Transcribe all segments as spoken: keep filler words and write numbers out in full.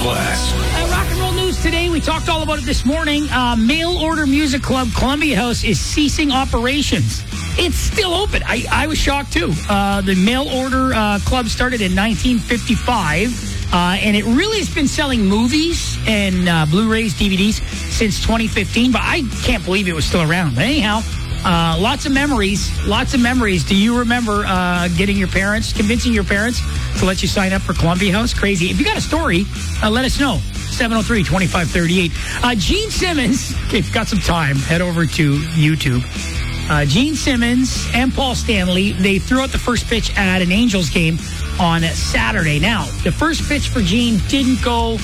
Blast. Uh, rock and roll news today. We talked all about it this morning. Uh, Mail Order Music Club Columbia House is ceasing operations. It's still open. I, I was shocked, too. Uh, the Mail Order uh, Club started in nineteen fifty-five, uh, and it really has been selling movies and uh, Blu-rays, D V Ds since twenty fifteen, but I can't believe it was still around. But anyhow, uh, lots of memories. Lots of memories. Do you remember uh, getting your parents, convincing your parents to let you sign up for Columbia House? Crazy. If you got a story, uh, let us know. seven oh three, two five three eight. Uh, Gene Simmons, okay, if you've got some time, head over to YouTube. Uh, Gene Simmons and Paul Stanley, they threw out the first pitch at an Angels game on Saturday. Now, the first pitch for Gene didn't go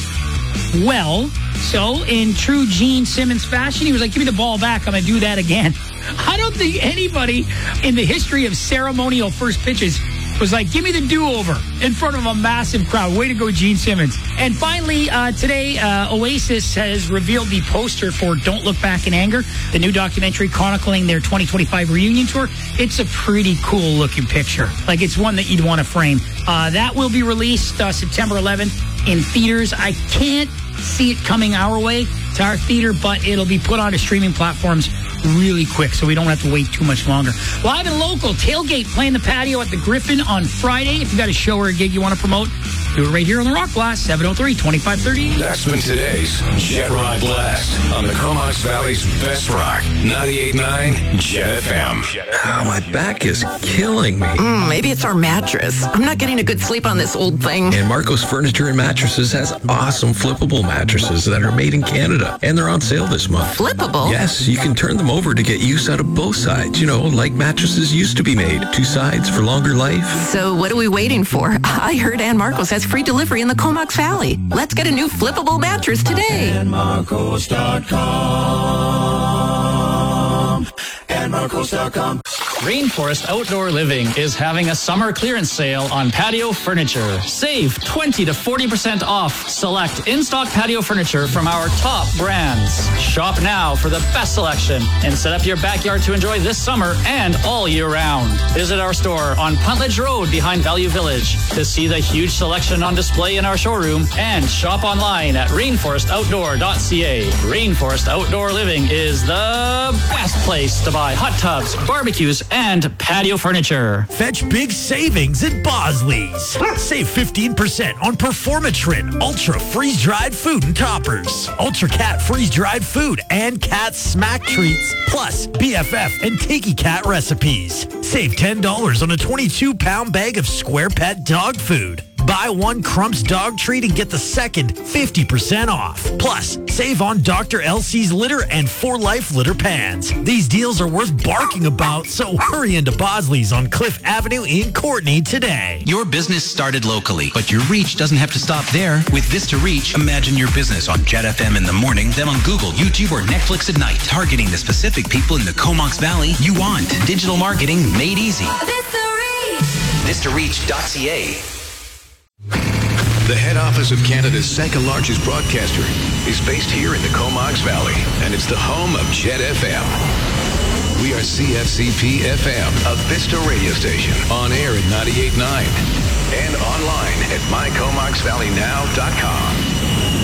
well. So, in true Gene Simmons fashion, he was like, give me the ball back. I'm going to do that again. I don't think anybody in the history of ceremonial first pitches was like, give me the do-over in front of a massive crowd. Way to go, Gene Simmons. And finally, uh, today, uh, Oasis has revealed the poster for Don't Look Back in Anger, the new documentary chronicling their twenty twenty-five reunion tour. It's a pretty cool-looking picture. Like, it's one that you'd want to frame. Uh, that will be released uh, September eleventh in theaters. I can't see it coming our way to our theater, but it'll be put onto streaming platforms really quick, so we don't have to wait too much longer. Live and local, Tailgate playing the patio at the Griffin on Friday. If you got a show or a gig you want to promote, do it right here on the Rock Blast, seven oh three, two five three eight. That's been today's Jet Rock Blast on the Comox Valley's best rock, ninety-eight point nine Jet F M. Oh, my back is killing me. Mm, maybe it's our mattress. I'm not getting a good sleep on this old thing. And Marco's Furniture and Mattresses has awesome flippable mattresses that are made in Canada, and they're on sale this month. Flippable? Yes, you can turn them over to get use out of both sides, you know, like mattresses used to be made. Two sides for longer life. So what are we waiting for? I heard Ann Marcos has free delivery in the Comox Valley. Let's get a new flippable mattress today. Ann Marcos dot com. Ann Marcos dot com. Rainforest Outdoor Living is having a summer clearance sale on patio furniture. Save twenty to forty percent off select in-stock patio furniture from our top brands. Shop now for the best selection and set up your backyard to enjoy this summer and all year round. Visit our store on Puntledge Road behind Value Village to see the huge selection on display in our showroom and shop online at rainforest outdoor dot c a. Rainforest Outdoor Living is the best place to buy hot tubs, barbecues, and patio furniture. Fetch big savings at Bosley's. Save fifteen percent on Performatrin Ultra freeze-dried food and toppers, Ultra Cat freeze-dried food and cat smack treats, plus B F F and Tiki Cat recipes. Save ten dollars on a twenty-two pound bag of Square Pet dog food. Buy one Crump's dog treat and get the second fifty percent off. Plus, save on Doctor Elsie's litter and For Life litter pans. These deals are worth barking about, so hurry into Bosley's on Cliff Avenue in Courtney today. Your business started locally, but your reach doesn't have to stop there. With Vista Reach, imagine your business on Jet F M in the morning, then on Google, YouTube, or Netflix at night, targeting the specific people in the Comox Valley you want. Digital marketing made easy. Vista Reach. Vista Reach dot c a. The head office of Canada's second largest broadcaster is based here in the Comox Valley, and it's the home of Jet F M. We are C F C P F M, a Vista radio station, on air at ninety-eight point nine and online at my comox valley now dot com.